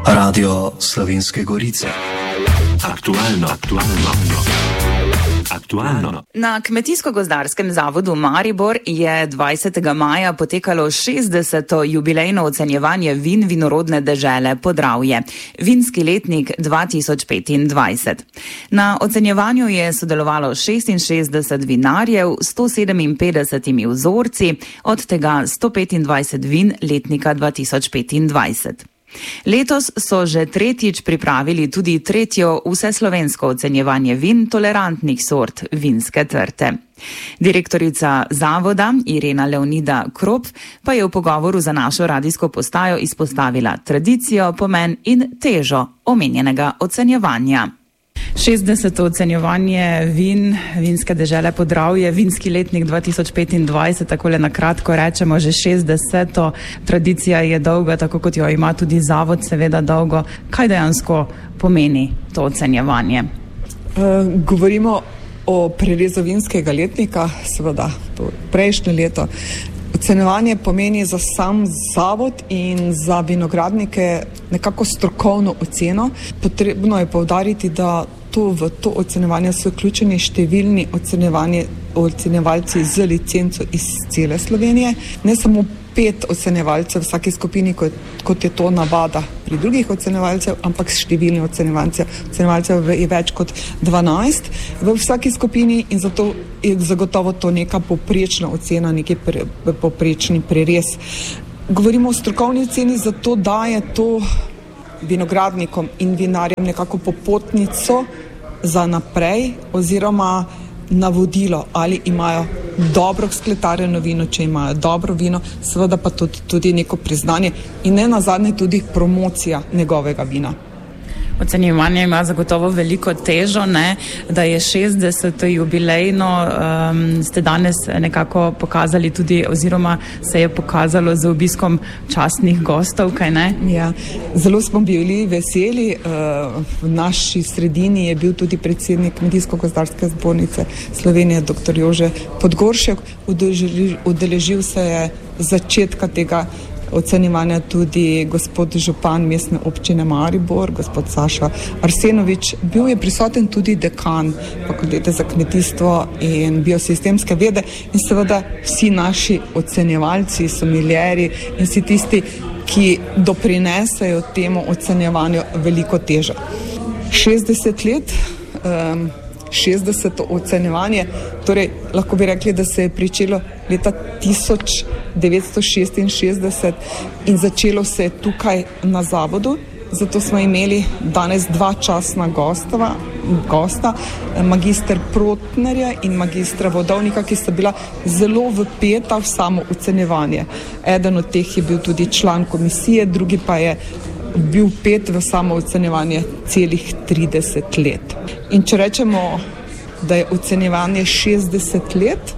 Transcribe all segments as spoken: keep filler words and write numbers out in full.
Radio Slovenske Gorice. Aktualno, aktualno, aktualno. Na Kmetijsko-gozdarskem zavodu Maribor je dvajsetega maja potekalo šestdeseto jubilejno ocenjevanje vin vinorodne dežele Podravje, vinski letnik dva tisoč petindvajset. Na ocenjevanju je sodelovalo šestinšestdeset vinarjev s sto sedeminpetdesetimi vzorci, od tega sto petindvajset vin letnika dva tisoč petindvajset. Letos so že tretjič pripravili tudi tretjo vseslovensko ocenjevanje vin tolerantnih sort vinske trte. Direktorica zavoda Irena Leonida Krop pa je v pogovoru za našo radijsko postajo izpostavila tradicijo, pomen in težo omenjenega ocenjevanja. šestdeseto ocenjevanje vin vinske dežele Podravje, vinski letnik dva tisoč petindvajset, takole na kratko rečemo že šestdeseto. Tradicija je dolga, tako kot jo ima tudi zavod, seveda dolgo. Kaj dejansko pomeni to ocenjevanje? Uh, govorimo o prerezu vinskega letnika, seveda to prejšnje leto. Ocenjevanje pomeni za sam zavod in za vinogradnike nekako strokovno oceno. Potrebno je poudariti, da to v to ocenjevanje so vključeni številni ocenjevalci z licenco iz cele Slovenije. Ne samo pet ocenjevalcev v vsaki skupini, kot, kot je to navada pri drugih ocenjevalcev, ampak številni ocenjevalcev. Ocenjevalcev je več kot dvanajst v vsaki skupini in zato je zagotovo to neka poprečna ocena, neki pre, poprečni prerez. Govorimo o strokovni oceni, zato daje to vinogradnikom in vinarjem nekako popotnico za naprej oziroma navodilo, ali imajo dobro skletarjeno vino, če imajo dobro vino, seveda pa tudi, tudi neko priznanje in ne nazadnje tudi promocija njegovega vina. Ocenjevanje ima zagotovo veliko težo, ne? Da je šestdeseto jubilejno, um, ste danes nekako pokazali tudi, oziroma se je pokazalo z obiskom častnih gostov, kaj ne? Ja, zelo smo bili veseli. Uh, v naši sredini je bil tudi predsednik Kmetijsko-gozdarske zbornice Slovenije, doktor Jože Podgoršek. Udeležil, udeležil se je začetka tega ocenjevanja tudi gospod župan mestne občine Maribor, gospod Saša Arsenovič. Bil je prisoten tudi dekan Fakultete za kmetijstvo in biosistemske vede in seveda vsi naši ocenjevalci, sommelieri in vsi tisti, ki doprinesejo temu ocenjevanju veliko težo. šestdeset let, um, šestdeseto ocenjevanje, torej lahko bi rekli, da se je pričelo leta tisoč devetsto šestinšestdeset in začelo se je tukaj na zavodu, zato smo imeli danes dva častna gostova, gosta, magister Protnerja in magistra Vodovnika, ki sta bila zelo vpeta v samo ocenjevanje. Eden od teh je bil tudi član komisije, drugi pa je bil pet v samo ocenjevanje celih trideset let. In če rečemo, da je ocenjevanje šestdeset let,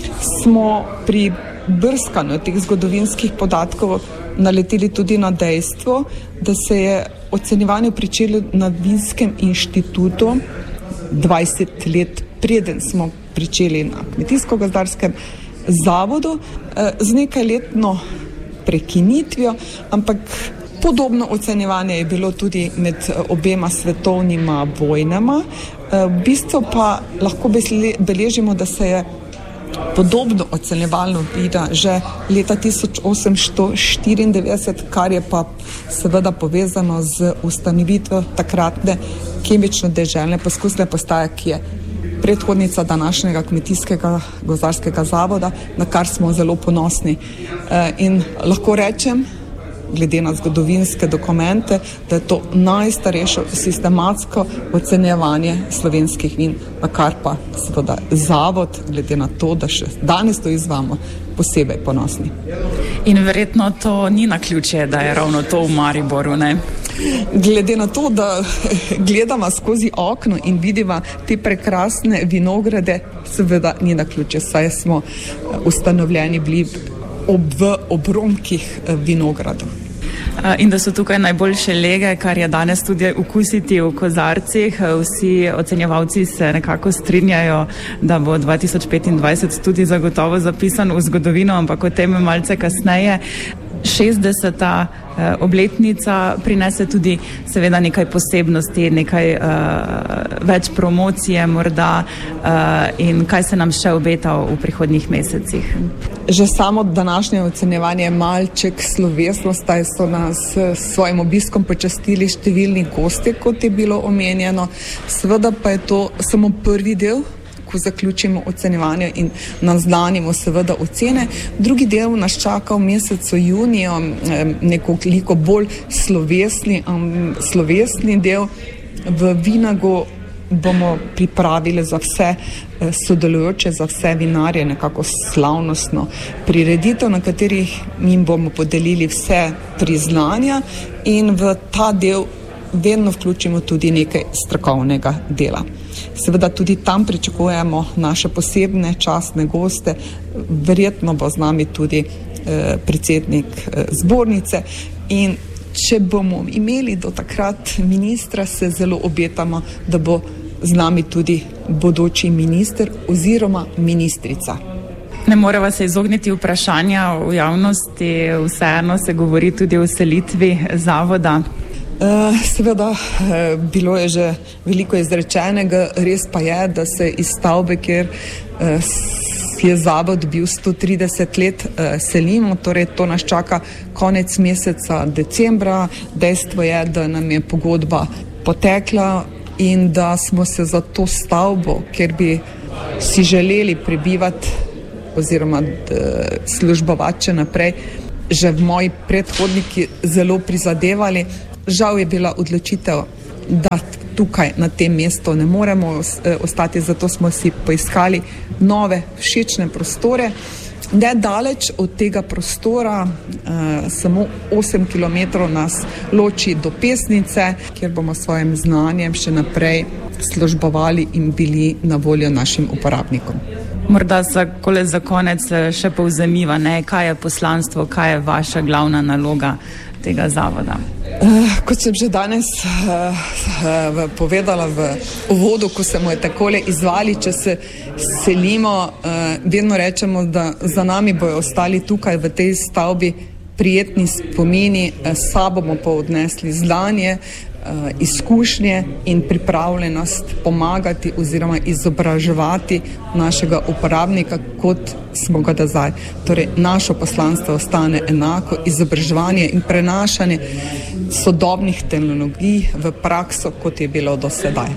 smo pri brskanju teh zgodovinskih podatkov naleteli tudi na dejstvo, da se je ocenjevanje pričelo na Vinskem inštitutu dvajset let preden smo pričeli na Kmetijsko-gozdarskem zavodu z nekajletno prekinitvijo, ampak podobno ocenjevanje je bilo tudi med obema svetovnima vojnama. V bistvu pa lahko beležimo, da se je podobno ocenjevalno vida že leta tisoč osemsto štiriindevetdeset, kar je pa seveda povezano z ustanovitvijo takratne kemično deželne poskusne postaje, ki je predhodnica današnjega Kmetijskega gozdarskega zavoda, na kar smo zelo ponosni. In lahko rečem, glede na zgodovinske dokumente, da je to najstarejše sistematsko ocenjevanje slovenskih vin, na kar pa seveda zavod, glede na to, da še danes to izvamo, posebej ponosni. In verjetno to ni naključje, da je ravno to v Mariboru, ne? Glede na to, da gledamo skozi okno in vidimo te prekrasne vinograde, seveda ni naključje, saj smo ustanovljeni bili ob, v obronkih vinogradov. In da so tukaj najboljše lege, kar je danes tudi okusiti v kozarcih. Vsi ocenjevalci se nekako strinjajo, da bo dva tisoč petindvajset tudi zagotovo zapisan v zgodovino, ampak o tem malce kasneje. šestdeseta eh, obletnica prinese tudi seveda nekaj posebnosti, nekaj eh, več promocije morda eh, in kaj se nam še obeta v prihodnjih mesecih. Že samo današnje ocenjevanje je malček slovesnost, da so nas s svojim obiskom počastili številni gosti, kot je bilo omenjeno. Seveda pa je to samo prvi del, ko zaključimo ocenjevanje in naznanimo seveda ocene. Drugi del nas čaka v mesecu juniju, nekoliko bolj slovesni, um, slovesni del. V Vinagu bomo pripravili za vse sodelujoče, za vse vinarje nekako slavnostno prireditev, na katerih jim bomo podelili vse priznanja in v ta del vedno vključimo tudi nekaj strokovnega dela. Seveda tudi tam pričakujemo naše posebne častne goste, verjetno bo z nami tudi eh, predsednik eh, zbornice in če bomo imeli do takrat ministra, se zelo obetamo, da bo z nami tudi bodoči minister oziroma ministrica. Ne moreva se izogniti vprašanja v javnosti, vseeno se govori tudi o selitvi zavoda. Uh, seveda, uh, bilo je že veliko izrečenega, res pa je, da se iz stavbe, kjer uh, je zavod bil sto trideset let, uh, selimo, torej to nas čaka konec meseca decembra. Dejstvo je, da nam je pogodba potekla in da smo se za to stavbo, kjer bi si želeli prebivati oziroma službovati še naprej, že v moji predhodniki zelo prizadevali. Žal je bila odločitev, da tukaj na tem mestu ne moremo ostati, zato smo si poiskali nove všečne prostore. Nedaleč od tega prostora, eh, samo osem kilometrov nas loči do Pesnice, kjer bomo s svojim znanjem še naprej službovali in bili na voljo našim uporabnikom. Morda za, kole za konec še povzemiva, ne, kaj je poslanstvo, kaj je vaša glavna naloga tega zavoda? Uh, kot sem že danes uh, uh, povedala v uvodu, ko se mu je takole izvali, če se selimo, uh, vedno rečemo, da za nami bojo ostali tukaj v tej stavbi prijetni spomini, uh, sabo bomo pa odnesli znanje, uh, izkušnje in pripravljenost pomagati oziroma izobraževati našega uporabnika, kot smo ga do zdaj. Torej, naše poslanstvo ostane enako, izobraževanje in prenašanje sodobnih tehnologij v prakso, kot je bilo do sedaj.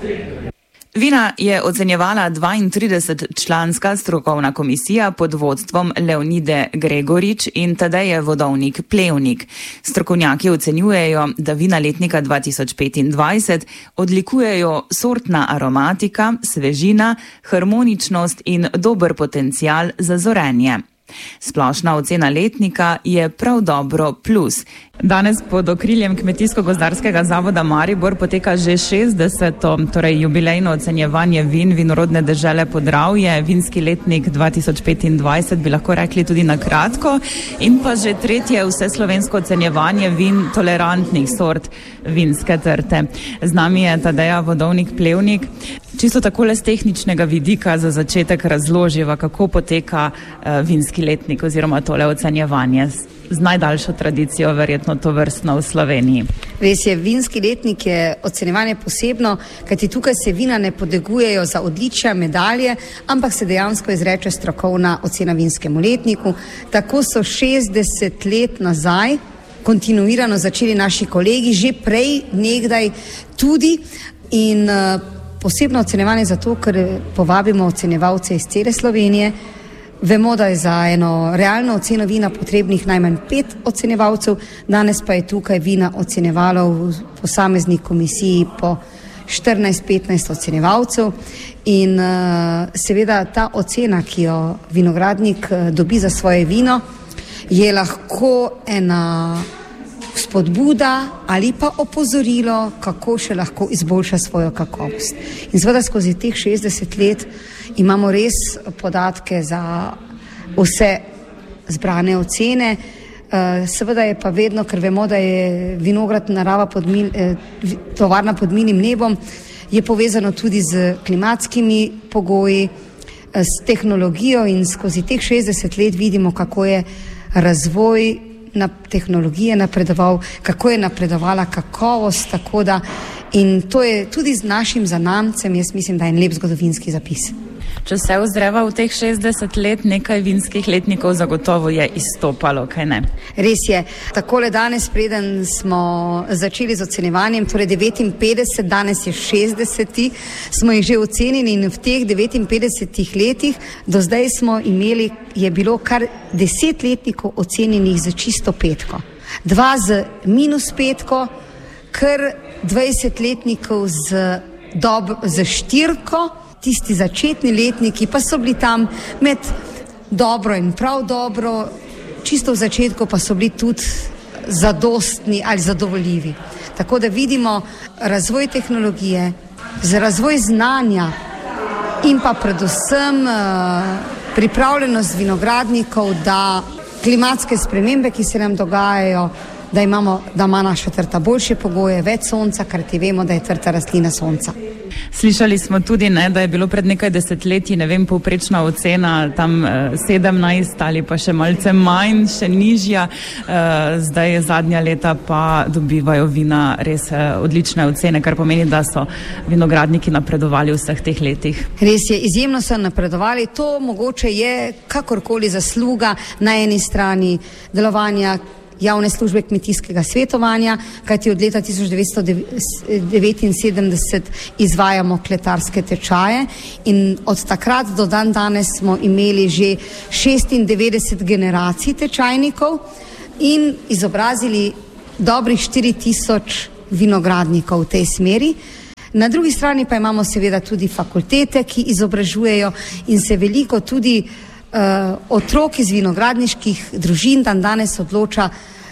Vina je ocenjevala dvaintridesetčlanska strokovna komisija pod vodstvom Leonide Gregorič in Tadeje Vodovnik Plevnik. Strokovnjaki ocenjujejo, da vina letnika dva tisoč petindvajset odlikujejo sortna aromatika, svežina, harmoničnost in dober potencial za zorenje. Splošna ocena letnika je prav dobro plus. Danes pod okriljem Kmetijsko-gozdarskega zavoda Maribor poteka že šestdeseto, torej jubilejno ocenjevanje vin vinorodne dežele Podravje, vinski letnik dva tisoč petindvajset bi lahko rekli tudi na kratko, in pa že tretje vseslovensko ocenjevanje vin tolerantnih sort vinske trte. Z nami je Tadeja Vodovnik Plevnik. Čisto takole z tehničnega vidika za začetek razloživa, kako poteka uh, vinski letnik oziroma tole ocenjevanje z najdaljšo tradicijo, verjetno to vrstno v Sloveniji. Res je, vinski letnik je ocenjevanje posebno, kajti tukaj se vina ne podegujejo za odličja, medalje, ampak se dejansko izreče strokovna ocena vinskemu letniku. Tako so šestdeset let nazaj kontinuirano začeli naši kolegi, že prej nekdaj tudi, in uh, posebno ocenjevanje zato, ker povabimo ocenjevalce iz cele Slovenije. Vemo, da je za eno realno oceno vina potrebnih najmanj pet ocenjevalcev, danes pa je tukaj vina ocenjevalo v posamezni komisiji po štirinajst petnajst ocenjevalcev in uh, seveda ta ocena, ki jo vinogradnik uh, dobi za svoje vino, je lahko ena spodbuda ali pa opozorilo, kako še lahko izboljša svojo kakovost. In seveda skozi teh šestdeset let imamo res podatke za vse zbrane ocene. Seveda je pa vedno, ker vemo, da je vinograd narava pod mil, tovarna pod milim nebom, je povezano tudi z klimatskimi pogoji, s tehnologijo, in skozi teh šestdeset let vidimo, kako je razvoj na tehnologije napredoval, kako je napredovala kakovost, tako da in to je tudi z našim zanamcem, jaz mislim, da je en lep zgodovinski zapis. Če se ozreva v teh šestdeset let, nekaj vinskih letnikov zagotovo je izstopalo, kaj ne? Res je. Takole danes, preden smo začeli z ocenjevanjem, torej devetinpetdeset, danes je šestdeseti, smo jih že ocenili in v teh devetinpetdesetih letih do zdaj smo imeli, je bilo kar deset letnikov ocenjenih z čisto petko. Dva z minus petko, kar dvajset letnikov z, dob, z štirko, tisti začetni letniki pa so bili tam med dobro in prav dobro, čisto v začetku pa so bili tudi zadostni ali zadovoljivi. Tako da vidimo razvoj tehnologije, z razvoj znanja in pa predvsem uh, pripravljenost vinogradnikov, da klimatske spremembe, ki se nam dogajajo, da imamo, da ima naša trta boljše pogoje, več sonca, kar ti vemo, da je trta rastlina sonca. Slišali smo tudi, ne, da je bilo pred nekaj desetletji, ne vem, povprečna ocena tam eh, sedemnajst ali pa še malce manj, še nižja. Eh, zdaj zadnja leta pa dobivajo vina res eh, odlične ocene, kar pomeni, da so vinogradniki napredovali v vseh teh letih. Res je, izjemno so napredovali. To mogoče je kakorkoli zasluga na eni strani delovanja javne službe kmetijskega svetovanja, kajti od leta tisoč devetsto devetinsedemdeset izvajamo kletarske tečaje in od takrat do dan danes smo imeli že šestindevetdeset generacij tečajnikov in izobrazili dobrih štiri tisoč vinogradnikov v tej smeri. Na drugi strani pa imamo seveda tudi fakultete, ki izobražujejo in se veliko tudi Uh, otrok iz vinogradniških družin dan danes odloča,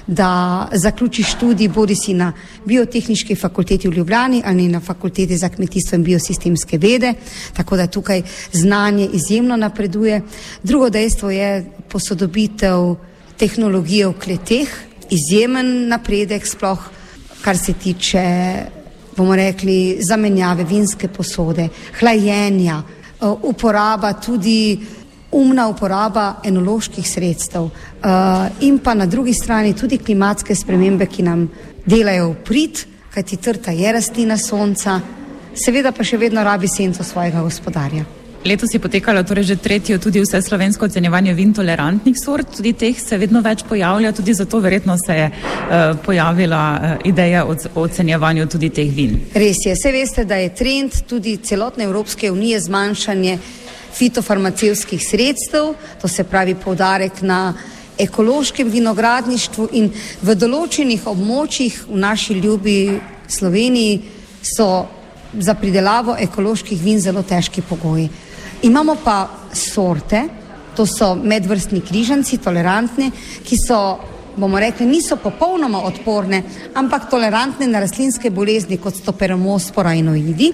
da zaključi študij bodi si na biotehniški fakulteti v Ljubljani ali na fakulteti za kmetijstvo in biosistemske vede, tako da tukaj znanje izjemno napreduje. Drugo dejstvo je posodobitev tehnologije v kleteh, izjemen napredek, sploh kar se tiče, bomo rekli, zamenjave vinske posode, hlajenja, uh, uporaba tudi umna uporaba enoloških sredstev uh, in pa na drugi strani tudi klimatske spremembe, ki nam delajo v prid, kajti trta je rastlina sonca, seveda pa še vedno rabi senco svojega gospodarja. Letos je potekalo torej že tretjo tudi vse slovensko ocenjevanje vin tolerantnih sort, tudi teh se vedno več pojavlja, tudi zato verjetno se je uh, pojavila uh, ideja o ocenjevanju tudi teh vin. Res je, vse veste, da je trend tudi celotne Evropske unije zmanjšanje fitofarmacevtskih sredstev, to se pravi poudarek na ekološkem vinogradništvu in v določenih območjih v naši ljubi Sloveniji so za pridelavo ekoloških vin zelo težki pogoji. Imamo pa sorte, to so medvrstni križanci, tolerantni, ki so, bomo rekli, niso popolnoma odporne, ampak tolerantne na rastlinske bolezni, kot so peromospora in oidi.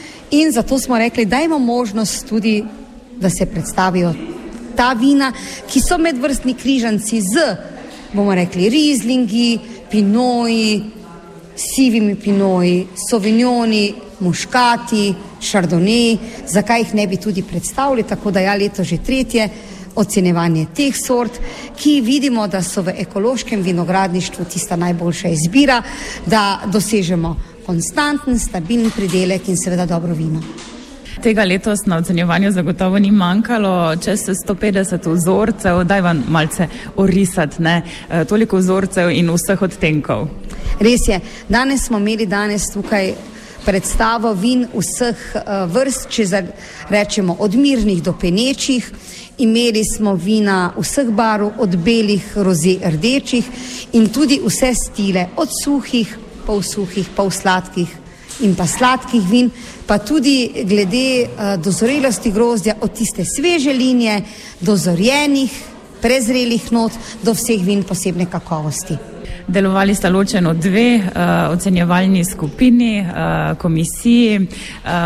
In zato smo rekli, dajmo možnost tudi, da se predstavijo ta vina, ki so medvrstni križanci z, bomo rekli, rizlingi, pinoji, sivimi pinoji, sovignoni, muškati, šardoneji, zakaj jih ne bi tudi predstavili, tako da ja, leto že tretje ocenjevanje teh sort, ki vidimo, da so v ekološkem vinogradništvu tista najboljša izbira, da dosežemo konstanten, stabilen pridelek in seveda dobro vino. Tega letos na ocenjevanju zagotovo ni manjkalo, čez sto petdeset vzorcev, daj vam malce orisati, ne, toliko vzorcev in vseh odtenkov. Res je, danes smo imeli danes tukaj predstavo vin vseh uh, vrst, če rečemo od mirnih do penečih, imeli smo vina vseh barv, od belih, roze, rdečih in tudi vse stile, od suhih, pol suhih, pol sladkih in pa sladkih vin, pa tudi glede uh, dozorelosti grozdja od tiste sveže linije, dozorjenih, prezrelih not, do vseh vin posebne kakovosti. Delovali sta ločeno dve uh, ocenjevalni skupini, uh, komisiji. Um,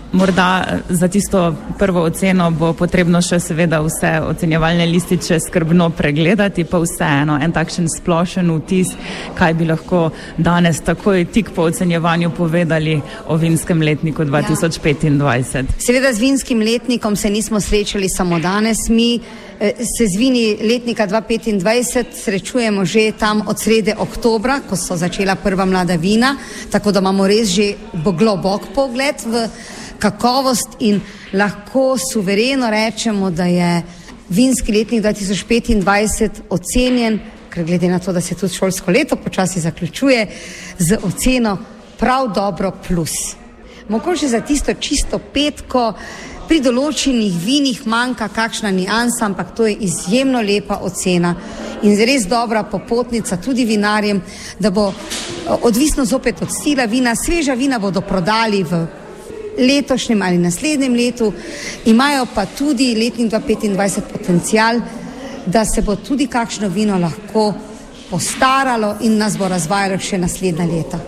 Morda za tisto prvo oceno bo potrebno še seveda vse ocenjevalne lističe skrbno pregledati, pa vseeno en takšen splošen vtis, kaj bi lahko danes takoj tik po ocenjevanju povedali o vinskem letniku dva tisoč petindvajset. Ja. Seveda z vinskim letnikom se nismo srečali samo danes, mi se z vini letnika dva tisoč petindvajset srečujemo že tam od srede oktobra, ko so začela prva mlada vina, tako da imamo res že globok pogled v kakovost in lahko suvereno rečemo, da je vinski letnik dva tisoč petindvajset ocenjen, ker glede na to, da se tudi šolsko leto počasi zaključuje, z oceno prav dobro plus. Mogoče za tisto čisto petko pri določenih vinih manjka kakšna niansa, ampak to je izjemno lepa ocena in res dobra popotnica tudi vinarjem, da bo odvisno zopet od stila vina, sveža vina bodo prodali v letošnjem ali naslednjem letu, imajo pa tudi letnik dva tisoč petindvajset potencial, da se bo tudi kakšno vino lahko postaralo in nas bo razvajalo še naslednja leta.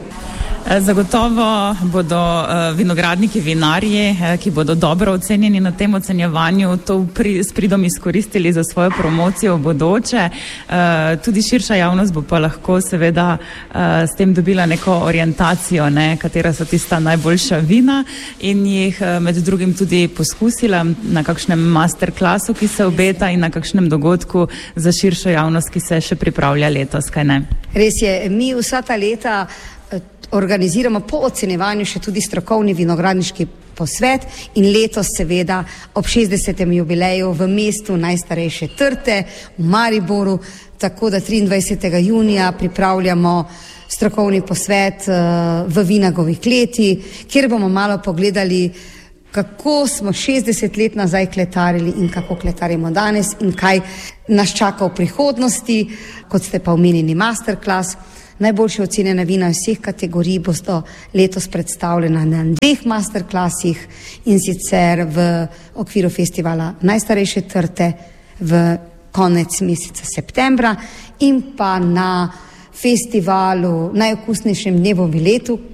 Zagotovo bodo vinogradniki, vinarji, ki bodo dobro ocenjeni na tem ocenjevanju, to pri, s pridom izkoristili za svojo promocijo v bodoče. Tudi širša javnost bo pa lahko seveda s tem dobila neko orientacijo, ne, katera so tista najboljša vina in jih med drugim tudi poskusila na kakšnem masterklasu, ki se obeta in na kakšnem dogodku za širšo javnost, ki se še pripravlja letos, kaj ne? Res je, mi vsa ta leta organiziramo po ocenjevanju še tudi strokovni vinogradniški posvet in letos seveda ob šestdesetem jubileju v mestu najstarejše trte v Mariboru, tako da triindvajsetega junija pripravljamo strokovni posvet v Vinagovi kleti, kjer bomo malo pogledali, kako smo šestdeset let nazaj kletarili in kako kletarimo danes in kaj nas čaka v prihodnosti, kot ste pa omenili masterclass. Najboljše ocenjena vina vseh kategorij bodo letos predstavljena na dveh masterclassih in sicer v okviru festivala Najstarejše trte v konec meseca septembra in pa na festivalu Najokusnejšem dnevu v letu,